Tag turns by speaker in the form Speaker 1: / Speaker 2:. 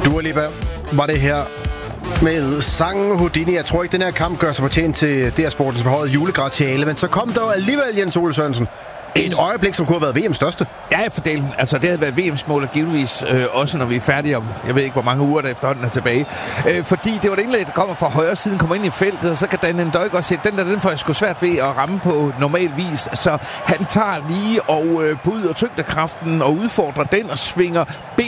Speaker 1: Dua Lipa var det her med sangen Houdini. Jeg tror ikke, den her kamp gør sig fortjent til DR-sportens forhøjet julegratiale, men så kom der alligevel, Jens Ole Sørensen, et øjeblik, som kunne have været VM's største.
Speaker 2: Ja, for delen. Altså, det havde været VM's mål, og givetvis også, når vi er færdige om, jeg ved ikke, hvor mange uger der efterhånden er tilbage. Fordi det var et indlæg, der kommer fra højre siden, kommer ind i feltet, og så kan Dan Ndøjk også se, den får jeg sgu svært ved at ramme på normal vis. Så han tager lige og bryder tyngdekraften og udfordrer den og svinger